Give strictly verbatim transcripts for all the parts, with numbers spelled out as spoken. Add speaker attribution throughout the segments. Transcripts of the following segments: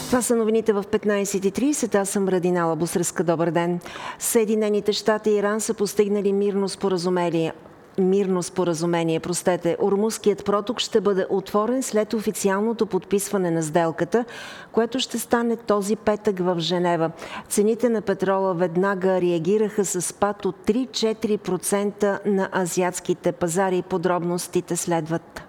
Speaker 1: Това са новините в петнайсет и трийсет. Аз съм Радинала Босръска. Добър ден. Съединените щати и Иран са постигнали мирно споразумение. Мирно споразумение, простете. Ормузският проток ще бъде отворен след официалното подписване на сделката, което ще стане този петък в Женева. Цените на петрола веднага реагираха с спад от три до четири процента на азиатските пазари. Подробностите следват.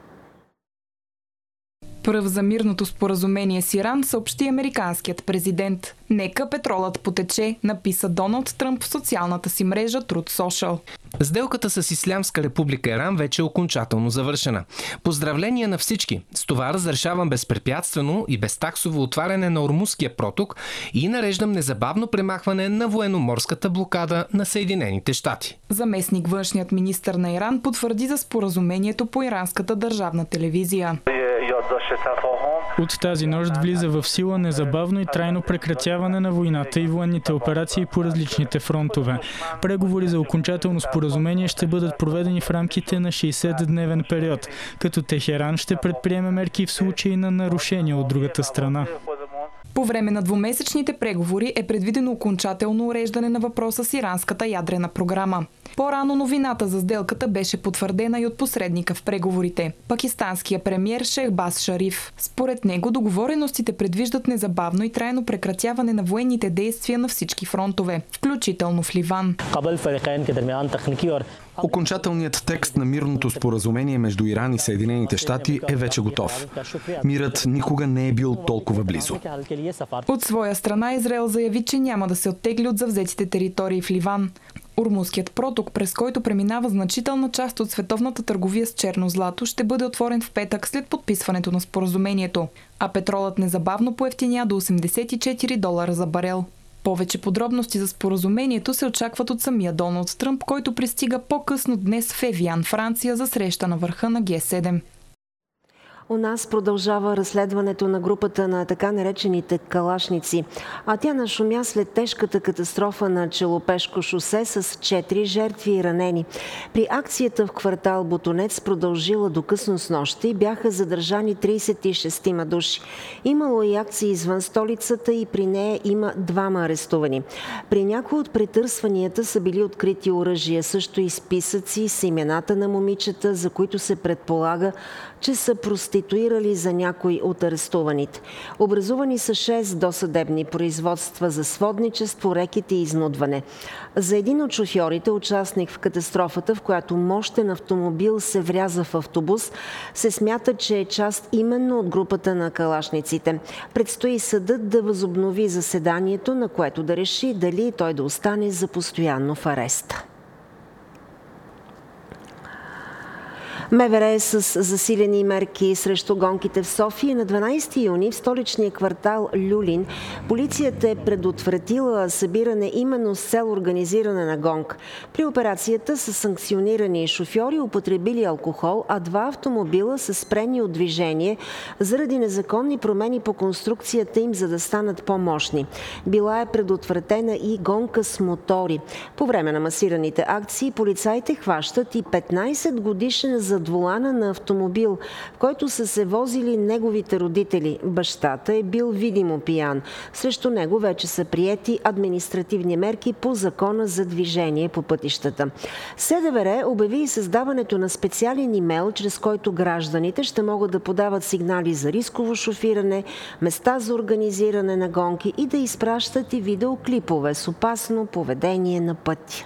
Speaker 2: Пръв за мирното споразумение с Иран съобщи американският президент. Нека петролът потече, написа Доналд Тръмп в социалната си мрежа Truth Social.
Speaker 3: Сделката с Ислямска република Иран вече е окончателно завършена. Поздравления на всички! С това разрешавам безпрепятствено и безтаксово отваряне на Ормузския проток и нареждам незабавно премахване на военноморската блокада на Съединените щати.
Speaker 2: Заместник външният министър на Иран потвърди за споразумението по иранската държавна телевизия.
Speaker 4: От тази нощ влиза в сила незабавно и трайно прекратяване на войната и военните операции по различните фронтове. Преговори за окончателно споразумение ще бъдат проведени в рамките на шейсетдневен период, като Техеран ще предприеме мерки в случай на нарушения от другата страна.
Speaker 2: По време на двумесечните преговори е предвидено окончателно уреждане на въпроса с иранската ядрена програма. По-рано новината за сделката беше потвърдена и от посредника в преговорите – пакистанския премиер Шехбаз Шариф. Според него договореностите предвиждат незабавно и трайно прекратяване на военните действия на всички фронтове, включително в Ливан.
Speaker 5: Окончателният текст на мирното споразумение между Иран и Съединените щати е вече готов. Мирът никога не е бил толкова близо.
Speaker 2: От своя страна Израел заяви, че няма да се оттегли от завзетите територии в Ливан. Ормузският проток, през който преминава значителна част от световната търговия с черно злато, ще бъде отворен в петък след подписването на споразумението, а петролът незабавно поевтиня до осемдесет и четири долара за барел. Повече подробности за споразумението се очакват от самия Доналд Тръмп, който пристига по-късно днес в Евиан, Франция, за среща на върха на Ге седем.
Speaker 1: У нас продължава разследването на групата на така наречените калашници, а тя нашумя след тежката катастрофа на Челопешко шосе с четири жертви и ранени. При акцията в квартал Ботунец, продължила до късно снощи, бяха задържани трийсет и шест души. Имало и акции извън столицата и при нея има двама арестувани. При някои от претърсванията са били открити оръжия, също и списъци с имената на момичета, за които се предполага, че са проституирали за някой от арестуваните. Образувани са шест досъдебни производства за сводничество, рекет и изнудване. За един от шофьорите, участник в катастрофата, в която мощен автомобил се вряза в автобус, се смята, че е част именно от групата на калашниците. Предстои съдът да възобнови заседанието, на което да реши дали той да остане за постоянно в ареста. МВР е с засилени мерки срещу гонките в София. На дванайсети юни в столичния квартал Люлин полицията е предотвратила събиране именно с цел организиране на гонка. При операцията са санкционирани шофьори, употребили алкохол, а два автомобила са спрени от движение заради незаконни промени по конструкцията им, за да станат по-мощни. Била е предотвратена и гонка с мотори. По време на масираните акции полицаите хващат и петнайсет годишен за зад волана на автомобил, в който са се возили неговите родители. Бащата е бил видимо пиян. Срещу него вече са приети административни мерки по закона за движение по пътищата. СДВР обяви и създаването на специален имейл, чрез който гражданите ще могат да подават сигнали за рисково шофиране, места за организиране на гонки и да изпращат и видеоклипове с опасно поведение на пътя.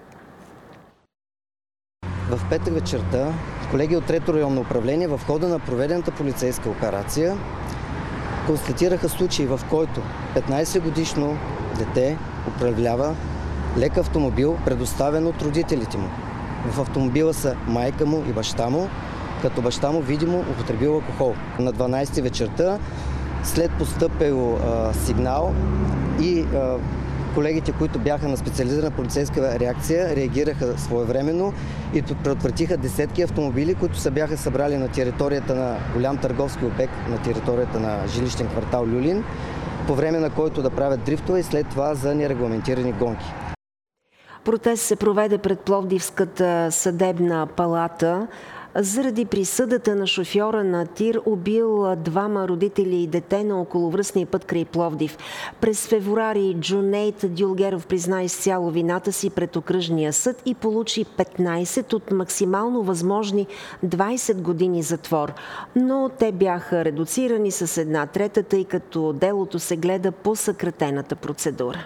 Speaker 6: В петък вечерта колеги от Трето районно управление в хода на проведената полицейска операция констатираха случай, в който петнайсетгодишно дете управлява лек автомобил, предоставен от родителите му. В автомобила са майка му и баща му, като баща му видимо употребил алкохол. На дванайсети вечерта, след постъпил а, сигнал и а, колегите, които бяха на специализирана полицейска реакция, реагираха своевременно и предотвратиха десетки автомобили, които се бяха събрали на територията на голям търговски обект, на територията на жилищен квартал Люлин, по време на който да правят дрифтове и след това за нерегламентирани гонки.
Speaker 1: Протест се проведе пред Пловдивската съдебна палата. заради присъдата на шофьора на тир, убил двама родители и дете на околовръстния път край Пловдив. През февруари Джунейд Дюлгеров призна изцяло вината си пред окръжния съд и получи петнайсет от максимално възможни двайсет години затвор. Но те бяха редуцирани с една трета, тъй като делото се гледа по съкратената процедура.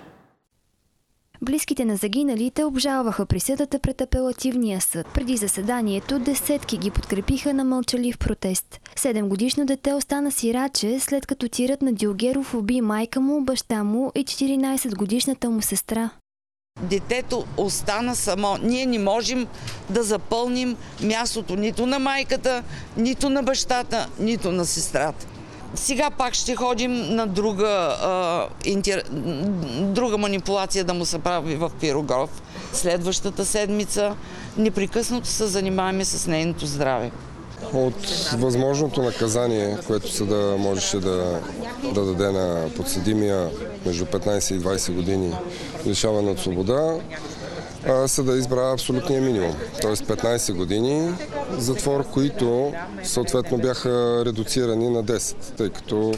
Speaker 7: Близките на загиналите обжалваха присъдата пред апелативния съд. Преди заседанието десетки ги подкрепиха на мълчалив протест. Седемгодишно дете остана сираче, след като тирът на Дюлгеров уби майка му, баща му и четиринайсетгодишната му сестра.
Speaker 8: Детето остана само. Ние не можем да запълним мястото нито на майката, нито на бащата, нито на сестрата. Сега пак ще ходим на друга, а, интер... друга манипулация да му се прави в Пирогров. Следващата седмица непрекъснато се занимаваме с нейното здраве.
Speaker 9: От възможното наказание, което съда можеше да, да даде на подсъдимия между петнайсет и двайсет години лишаване от свобода, съда избра абсолютния минимум, т.е. петнайсет години затвор, които съответно бяха редуцирани на десет, тъй като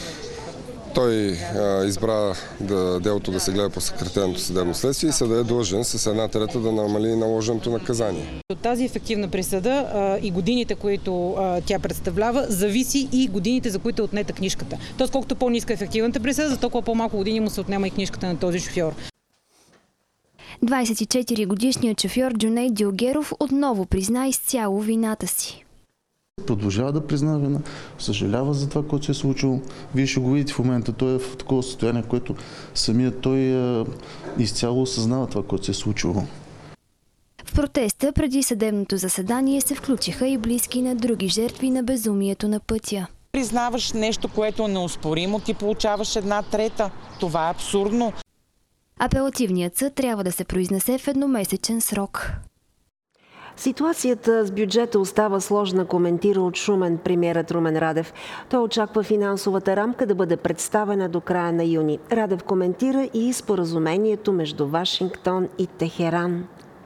Speaker 9: той а, избра да, делото да се гледа по съкратеното съдебно следствие и съда е длъжен с една трета да намали наложеното наказание.
Speaker 10: От тази ефективна присъда а, и годините, които а, тя представлява, зависи и годините, за които е отнета книжката. Тоест, колкото по-ниска ефективната присъда, за толкова по-малко години му се отнема и книжката на този шофьор.
Speaker 7: двайсет и четири годишният шофьор Джунейд Дюлгеров отново призна изцяло вината си.
Speaker 11: Продължава да признава вина, съжалява за това, което се е случило. Вие ще го видите в момента, той е в такова състояние, в което самият той е, изцяло осъзнава това, което се е случило.
Speaker 7: В протеста преди съдебното заседание се включиха и близки на други жертви на безумието на пътя.
Speaker 12: Признаваш нещо, което е неоспоримо, ти получаваш една трета. Това е абсурдно.
Speaker 7: Апелативният съд трябва да се произнесе в едномесечен срок.
Speaker 1: Ситуацията с бюджета остава сложна, коментира от Шумен премиерът Румен Радев. Той очаква финансовата рамка да бъде представена до края на юни. Радев коментира и споразумението между Вашингтон и Техеран.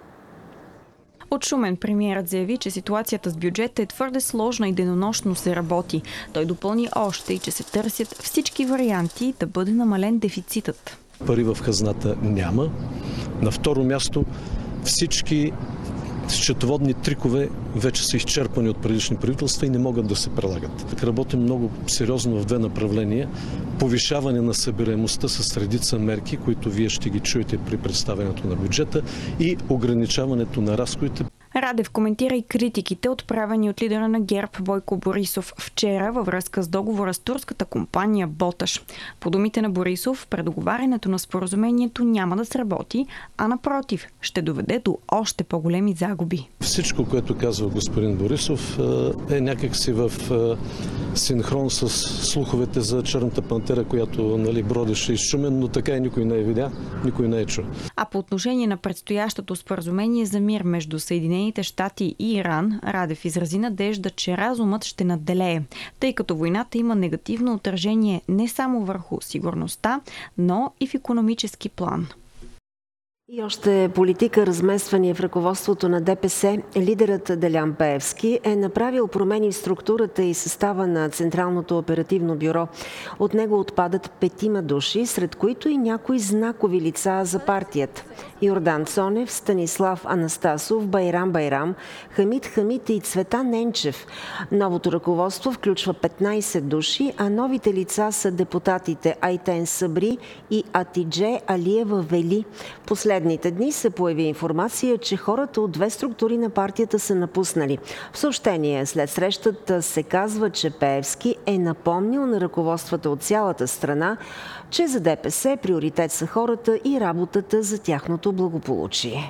Speaker 13: От Шумен премиерът заяви, че ситуацията с бюджета е твърде сложна и денонощно се работи. Той допълни още и, че се търсят всички варианти да бъде намален дефицитът.
Speaker 14: Пари в хазната няма. На второ място всички счетоводни трикове вече са изчерпани от предишни правителства и не могат да се прилагат. Так работим много сериозно в две направления. Повишаване на събираемостта с редица мерки, които вие ще ги чуете при представянето на бюджета, и ограничаването на разходите.
Speaker 13: Радев коментира и критиките, отправени от лидера на ГЕРБ Бойко Борисов вчера във връзка с договора с турската компания Боташ. По думите на Борисов, предоговарянето на споразумението няма да сработи, а напротив, ще доведе до още по-големи загуби.
Speaker 14: Всичко, което казва господин Борисов, е някакси в синхрон с слуховете за Черната пантера, която, нали, бродеше из Шумен, но така и никой не е видя, никой не е чул.
Speaker 13: А по отношение на предстоящото споразумение за мир между Съединените щати и Иран, Радев изрази надежда, че разумът ще надделее, тъй като войната има негативно отражение не само върху сигурността, но и в икономически план.
Speaker 1: И още политика, размествания в ръководството на ДПС. Лидерът Делян Пеевски е направил промени в структурата и състава на Централното оперативно бюро. От него отпадат петима души, сред които и някои знакови лица за партията. Йордан Цонев, Станислав Анастасов, Байрам Байрам, Хамид Хамид и Цветан Ненчев. Новото ръководство включва петнайсет души, а новите лица са депутатите Айтен Сабри и Атидже Алиева Вели. Последните дни се появи информация, че хората от две структури на партията са напуснали. В съобщение след срещата се казва, че Пеевски е напомнил на ръководствата от цялата страна, че за ДПС приоритет са хората и работата за тяхното благополучие.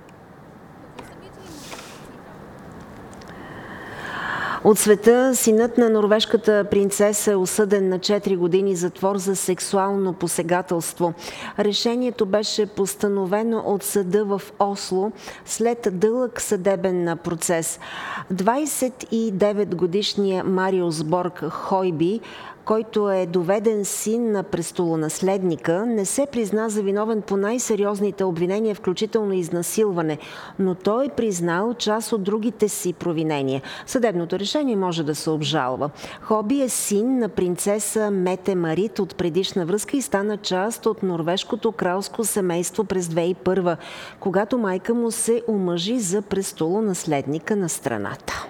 Speaker 1: От света синът на норвежката принцеса е осъден на четири години затвор за сексуално посегателство. Решението беше постановено от съда в Осло след дълъг съдебен процес. двайсет и девет годишният Мариус Борг Хойби, който е доведен син на престолонаследника, не се призна за виновен по най-сериозните обвинения, включително изнасилване, но той е признал част от другите си провинения. Съдебното решение може да се обжалва. Хоби е син на принцеса Мете Марит от предишна връзка и стана част от норвежкото кралско семейство през две хиляди и първа, когато майка му се омъжи за престолонаследника на страната.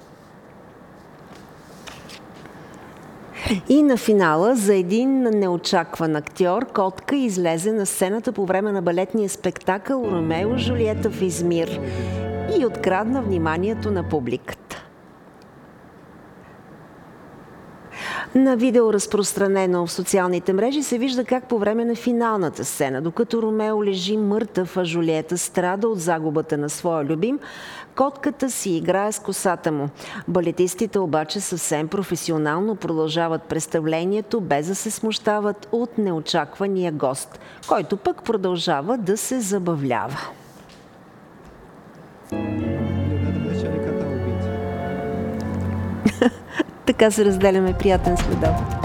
Speaker 1: И на финала за един неочакван актьор Котка излезе на сцената по време на балетния спектакъл Ромео и Жулиета в Измир и открадна вниманието на публиката. На видео, разпространено в социалните мрежи, се вижда как по време на финалната сцена, докато Ромео лежи мъртъв, а Жулиета страда от загубата на своя любим, котката си играе с косата му. Балетистите обаче съвсем професионално продължават представлението, без да се смущават от неочаквания гост, който пък продължава да се забавлява. Така се разделяме. Приятен следобед.